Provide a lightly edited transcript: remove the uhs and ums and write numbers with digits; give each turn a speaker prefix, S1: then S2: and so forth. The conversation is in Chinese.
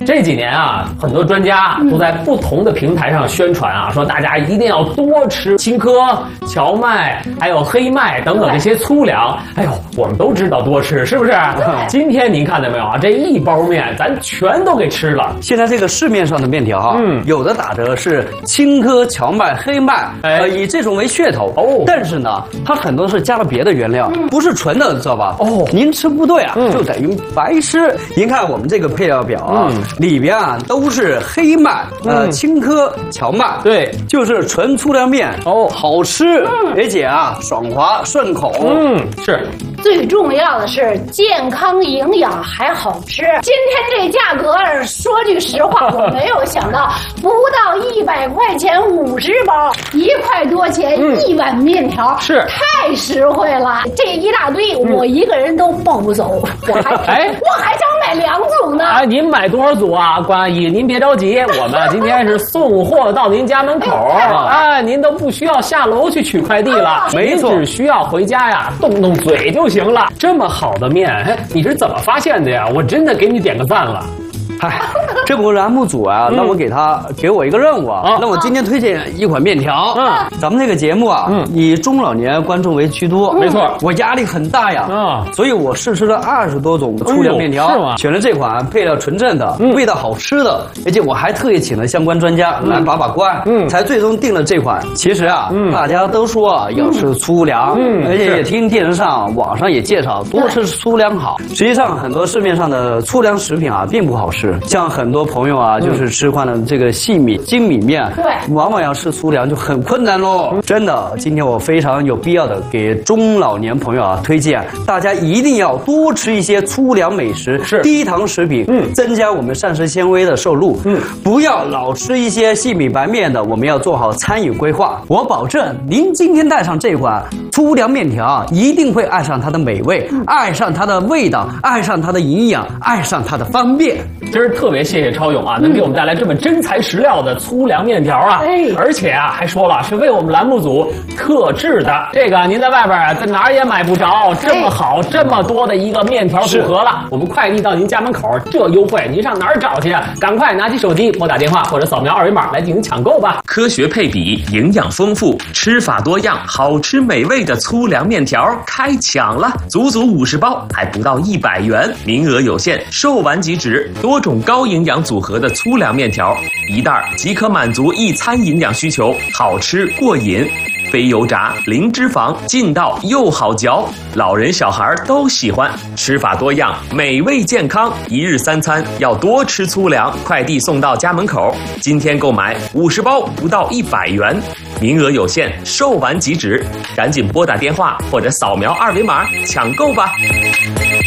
S1: 这几年啊，很多专家都在不同的平台上宣传啊，说大家一定要多吃青稞、荞麦，还有黑麦等等这些粗粮。哎呦，我们都知道多吃，是不是？今天您看到没有啊？这一包面咱全都给吃了。
S2: 现在这个市面上的面条啊，有的打折是青稞、荞麦、黑麦，以这种为噱头哦。但是呢，它很多是加了别的原料，不是纯的，知道吧？哦，您吃不对啊，就等于白吃。您看我们这个配料表啊，里边啊都是黑麦、青稞、荞麦，
S1: 对，
S2: 就是纯粗粮面哦，好吃，而且啊爽滑顺口。
S1: 是。
S3: 最重要的是健康营养还好吃。今天这价格，说句实话，我没有想到，不到100块钱50包，1块多钱1碗面条，
S1: 是
S3: 太实惠了。这一大堆，我一个人都抱不走，我还想买2组呢。
S1: 哎，您买多少组啊，关阿姨？您别着急，我们今天是送货到您家门口，哎，您都不需要下楼去取快递了，
S2: 没错，
S1: 您只需要回家呀，动动嘴就行了。这么好的面，哎，你是怎么发现的呀？我真的给你点个赞了。
S2: 嗨，这不栏目组啊，让我给我一个任务啊，让我今天推荐一款面条。咱们这个节目啊，以中老年观众为居多，
S1: 没错，
S2: 我压力很大呀，所以我试吃了20多种粗粮面条，
S1: 是吗？
S2: 选了这款配料纯正的、味道好吃的，而且我还特意请了相关专家来把关，才最终定了这款。其实啊，大家都说要吃粗粮，而且也听电视上、网上也介绍多吃粗粮好。实际上，很多市面上的粗粮食品啊，并不好吃。像很多朋友啊，就是吃惯了这个细米、精米面，对，往往要吃粗粮就很困难喽。真的，今天我非常有必要的给中老年朋友啊推荐，大家一定要多吃一些粗粮美食，是低糖食品，增加我们膳食纤维的摄入，不要老吃一些细米白面的，我们要做好餐饮规划。我保证，您今天带上这款粗粮面条，一定会爱上它的美味，爱上它的味道，爱上它的营养，爱上它的方便。
S1: 今儿特别谢谢超勇啊，能给我们带来这么真材实料的粗粮面条啊！而且啊，还说了是为我们栏目组特制的。这个您在外边啊，在哪儿也买不着这么好、这么多的一个面条组合了。我们快递到您家门口，这优惠您上哪儿找去啊？赶快拿起手机拨打电话或者扫描2维码来进行抢购吧！
S4: 科学配比，营养丰富，吃法多样，好吃美味的粗粮面条开抢了，足足50包，还不到100元，名额有限，售完即止。多种高营养组合的粗粮面条，一袋即可满足一餐营养需求，好吃过瘾。非油炸，零脂肪，劲道又好嚼，老人小孩都喜欢。吃法多样，美味健康，一日3餐要多吃粗粮，快递送到家门口。今天购买50包不到100元，名额有限，售完即止，赶紧拨打电话或者扫描2维码抢购吧。